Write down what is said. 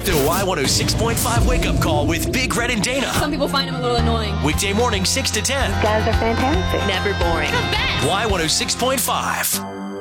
The Y106.5 Wake Up Call with Big Red and Dana. Some people find him a little annoying. Weekday morning, 6 to 10. Guys are fantastic. Never boring. Y106.5.